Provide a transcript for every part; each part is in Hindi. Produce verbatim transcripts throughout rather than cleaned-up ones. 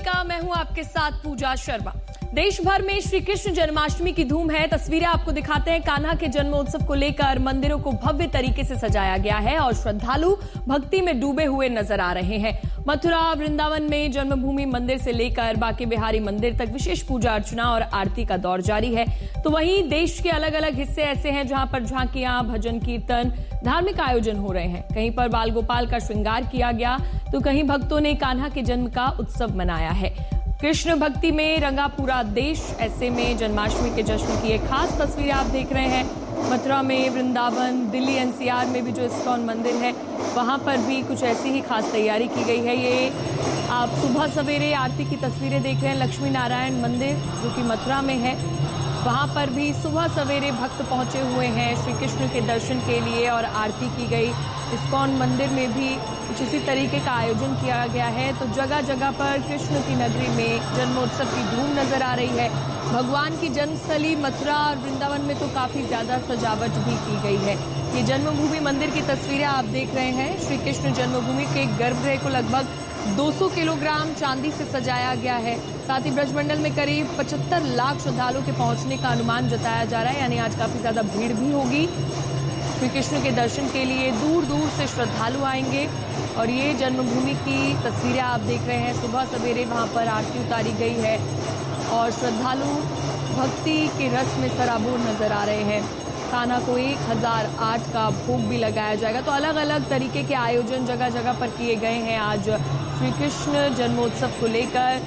का मैं हूं आपके साथ पूजा शर्मा। देश भर में श्री कृष्ण जन्माष्टमी की धूम है। तस्वीरें आपको दिखाते हैं। कान्हा के जन्मोत्सव को लेकर मंदिरों को भव्य तरीके से सजाया गया है और श्रद्धालु भक्ति में डूबे हुए नजर आ रहे हैं। मथुरा वृंदावन में जन्मभूमि मंदिर से लेकर बांके बिहारी मंदिर तक विशेष पूजा अर्चना और आरती का दौर जारी है। तो वहीं देश के अलग अलग हिस्से ऐसे हैं जहां पर झांकियां, भजन कीर्तन, धार्मिक आयोजन हो रहे हैं। कहीं पर बाल गोपाल का श्रृंगार किया गया तो कहीं भक्तों ने कान्हा के जन्म का उत्सव मनाया है। कृष्ण भक्ति में रंगा पूरा देश। ऐसे में जन्माष्टमी के जश्न की एक खास तस्वीरें आप देख रहे हैं। मथुरा में, वृंदावन, दिल्ली एनसीआर में भी जो इस्कॉन मंदिर है वहां पर भी कुछ ऐसी ही खास तैयारी की गई है। ये आप सुबह सवेरे आरती की तस्वीरें देख रहे हैं। लक्ष्मी नारायण मंदिर जो कि मथुरा में है, वहां पर भी सुबह सवेरे भक्त पहुंचे हुए हैं श्री कृष्ण के दर्शन के लिए और आरती की गई। इस्कॉन मंदिर में भी कुछ इसी तरीके का आयोजन किया गया है। तो जगह जगह पर कृष्ण की नगरी में जन्मोत्सव की धूम नजर आ रही है। भगवान की जन्मस्थली मथुरा और वृंदावन में तो काफी ज्यादा सजावट भी की गई है। ये जन्मभूमि मंदिर की तस्वीरें आप देख रहे हैं। श्री कृष्ण जन्मभूमि के गर्भगृह को लगभग दो सौ किलोग्राम चांदी से सजाया गया है। साथ ही ब्रजमंडल में करीब पचहत्तर लाख श्रद्धालुओं के पहुंचने का अनुमान जताया जा रहा है। यानी आज काफी ज्यादा भीड़ भी होगी। श्री कृष्ण के दर्शन के लिए दूर दूर से श्रद्धालु आएंगे। और ये जन्मभूमि की तस्वीरें आप देख रहे हैं। सुबह सवेरे वहां पर आरती उतारी गई है और श्रद्धालु भक्ति के रस में सराबोर नजर आ रहे हैं। कान्हा को एक हजार आठ का भोग भी लगाया जाएगा। तो अलग अलग तरीके के आयोजन जगह जगह पर किए गए हैं। आज श्री कृष्ण जन्मोत्सव को लेकर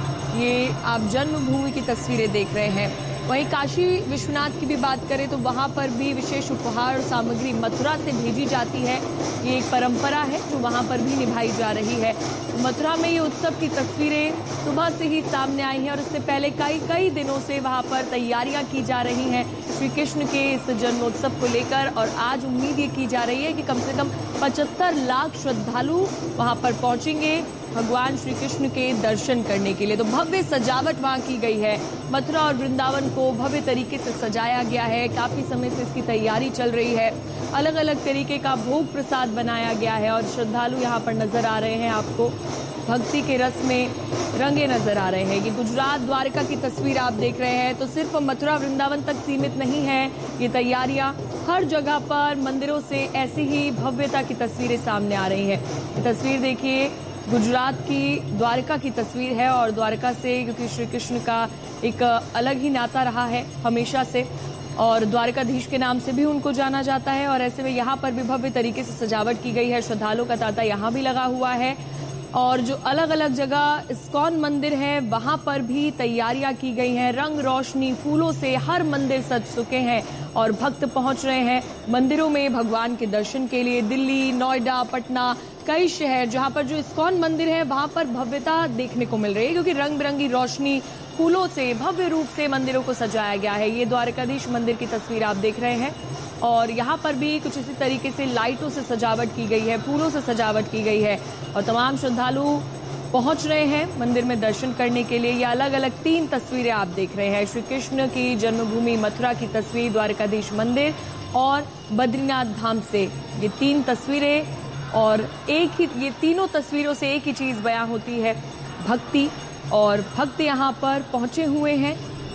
ये आप जन्मभूमि की तस्वीरें देख रहे हैं। वहीं काशी विश्वनाथ की भी बात करें तो वहां पर भी विशेष उपहार सामग्री मथुरा से भेजी जाती है। ये एक परंपरा है जो वहां पर भी निभाई जा रही है। मथुरा में ये उत्सव की तस्वीरें सुबह से ही सामने आई हैं और इससे पहले कई कई दिनों से वहां पर तैयारियां की जा रही हैं श्री कृष्ण के इस जन्मोत्सव को लेकर। और आज उम्मीद ये की जा रही है कि कम से कम पचहत्तर लाख श्रद्धालु वहां पर पहुंचेंगे भगवान श्री कृष्ण के दर्शन करने के लिए। तो भव्य सजावट वहां की गई है। मथुरा और वृंदावन को भव्य तरीके से सजाया गया है। काफी समय से इसकी तैयारी चल रही है। अलग अलग तरीके का भोग प्रसाद बनाया गया है और श्रद्धालु यहाँ पर नजर आ रहे हैं। आपको भक्ति के रस में रंगे नजर आ रहे हैं। ये गुजरात द्वारका की तस्वीर आप देख रहे हैं। तो सिर्फ मथुरा वृंदावन तक सीमित नहीं है ये तैयारियां। हर जगह पर मंदिरों से ऐसी ही भव्यता की तस्वीरें सामने आ रही है। ये तस्वीर देखिए, गुजरात की द्वारका की तस्वीर है और द्वारका से क्योंकि श्री कृष्ण का एक अलग ही नाता रहा है हमेशा से और द्वारकाधीश के नाम से भी उनको जाना जाता है। और ऐसे में यहाँ पर भी भव्य तरीके से सजावट की गई है। श्रद्धालुओं का तांता यहाँ भी लगा हुआ है और जो अलग अलग जगह इस्कॉन मंदिर है वहां पर भी तैयारियां की गई हैं। रंग रोशनी फूलों से हर मंदिर सज चुके हैं और भक्त पहुंच रहे हैं मंदिरों में भगवान के दर्शन के लिए। दिल्ली, नोएडा, पटना, कई शहर जहां पर जो इस्कॉन मंदिर है वहां पर भव्यता देखने को मिल रही है क्योंकि रंग बिरंगी रोशनी फूलों से भव्य रूप से मंदिरों को सजाया गया है। ये द्वारकाधीश मंदिर की तस्वीर आप देख रहे हैं और यहाँ पर भी कुछ इसी तरीके से लाइटों से सजावट की गई है, फूलों से सजावट की गई है और तमाम श्रद्धालु पहुंच रहे हैं मंदिर में दर्शन करने के लिए। ये अलग अलग तीन तस्वीरें आप देख रहे हैं। श्री कृष्ण की जन्मभूमि मथुरा की तस्वीर, द्वारकाधीश मंदिर और बद्रीनाथ धाम से ये तीन तस्वीरें। और एक ही ये तीनों तस्वीरों से एक ही चीज बयां होती है, भक्ति। और भक्त यहाँ पर पहुंचे हुए हैं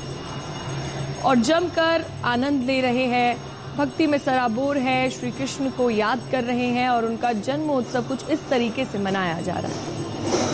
और जमकर आनंद ले रहे हैं, भक्ति में सराबोर है, श्री कृष्ण को याद कर रहे हैं और उनका जन्मोत्सव कुछ इस तरीके से मनाया जा रहा है।